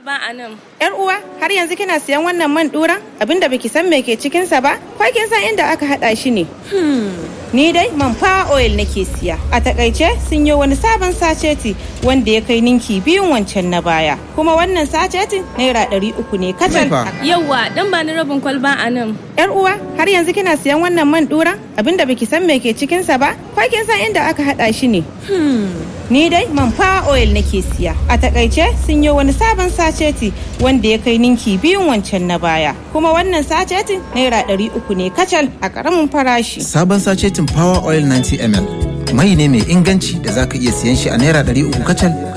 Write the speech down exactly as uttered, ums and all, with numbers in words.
kwalba a nan. Yar uwa, har yanzu kina siyan wannan man dura? Abinda baki san me ke cikin sa ba? Ko kin san inda aka hada shi ne? Hmm. Ni dai man fa oil nake siya. A takaice sun yi wani sabon sacheti wanda ya kai ninki biyun wancan na baya. Kuma wannan sachetin naira ɗari uku ne kacal. Yawwa, dan ba ni rabin kwalba a nan. Yar uwa, har yanzu kina siyan wannan man dura? Abinda baki san me ke cikin sa ba? Ko kin san inda aka hada shi ne? Hmm. Ni dai man fa oil nake siya. A takaice sun yi wani sabon sacheti wanda ya kai ninki biyun wancan na baya. Kuma wannan sachetin naira ɗari uku ne kacal a ƙaramin farashi. Sabon sachetin Power Oil ninety milliliters mai ne mai inganci da zaka iya siyan shi a naira ɗari uku kacal.